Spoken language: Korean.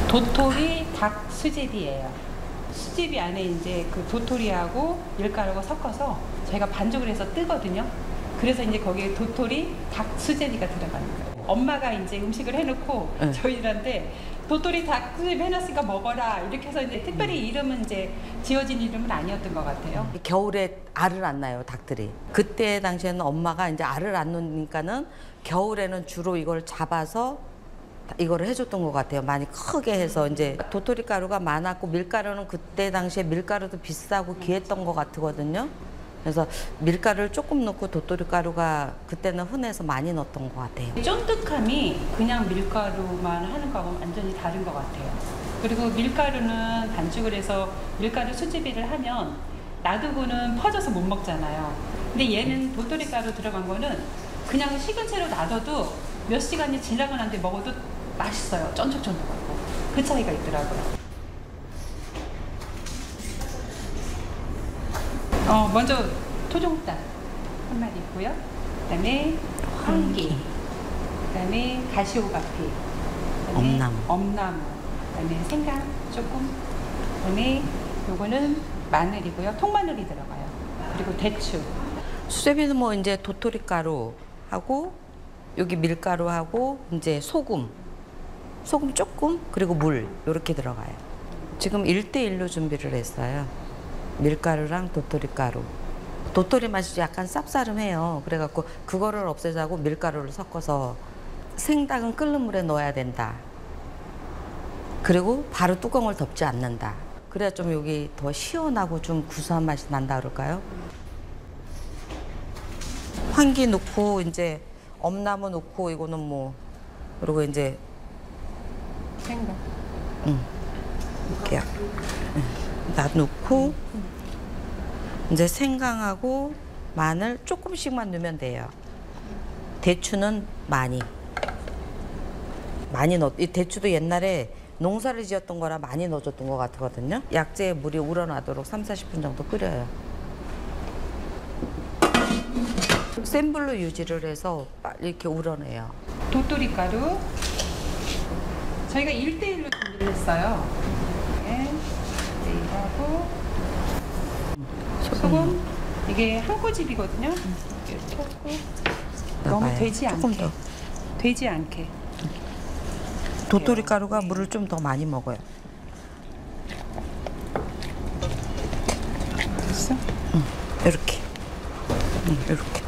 도토리 닭 수제비예요. 수제비 안에 이제 그 도토리하고 밀가루가 섞어서 저희가 반죽을 해서 뜨거든요. 그래서 이제 거기에 도토리 닭 수제비가 들어가는 거예요. 엄마가 이제 음식을 해놓고 저희들한테 도토리 닭 수제비 해놨으니까 먹어라 이렇게 해서 이제 특별히 이름은 이제 지어진 이름은 아니었던 것 같아요. 겨울에 알을 안 낳아요, 닭들이. 그때 당시에는 엄마가 이제 알을 안 놓으니까는 겨울에는 주로 이걸 잡아서 이거를 해줬던 것 같아요. 많이 크게 해서 이제 도토리 가루가 많았고 밀가루는 그때 당시에 밀가루도 비싸고 귀했던 것 같거든요. 그래서 밀가루를 조금 넣고 도토리 가루가 그때는 흔해서 많이 넣었던 것 같아요. 쫀득함이 그냥 밀가루만 하는 거하고 완전히 다른 것 같아요. 그리고 밀가루는 반죽을 해서 밀가루 수제비를 하면 놔두고는 퍼져서 못 먹잖아요. 근데 얘는 도토리 가루 들어간 거는 그냥 식은 채로 놔둬도 몇 시간이 지나고 난 뒤에 먹어도 맛있어요. 쫀득쫀득하고. 그 차이가 있더라고요. 먼저 토종닭 한 마리 있고요. 그다음에 황기, 그다음에 가시오가피, 그다음에 엄나무, 그다음에 생강 조금, 그다음에 요거는 마늘이고요. 통마늘이 들어가요. 그리고 대추. 수제비는 뭐 이제 도토리 가루하고 여기 밀가루하고 이제 소금 조금 그리고 물 이렇게 들어가요. 지금 1대1로 준비를 했어요. 밀가루랑 도토리 가루. 도토리 맛이 약간 쌉싸름해요. 그래갖고 그거를 없애자고 밀가루를 섞어서 생닭은 끓는 물에 넣어야 된다. 그리고 바로 뚜껑을 덮지 않는다. 그래야 좀 여기 더 시원하고 좀 구수한 맛이 난다 그럴까요? 황기 넣고 이제 엄나무 넣고 이거는 뭐 그리고 이제 생강. 이렇게 나 넣고 이제 생강하고 마늘 조금씩만 넣으면 돼요. 대추는 많이 이 대추도 옛날에 농사를 지었던 거라 많이 넣어줬던 것 같거든요. 약재에 물이 우러나도록 30-40분 정도 끓여요. 센 불로 유지를 해서 이렇게 우러내요. 도토리 가루. 저희가 1대1로 준비를 했어요. 네, 1대1하고 소금. 이게 한 꼬집이거든요. 이렇게 하고 너무 되지 조금 않게. 더. 되지 않게. 도토리 가루가 물을 좀 더 많이 먹어요. 됐어? 이렇게. 이렇게.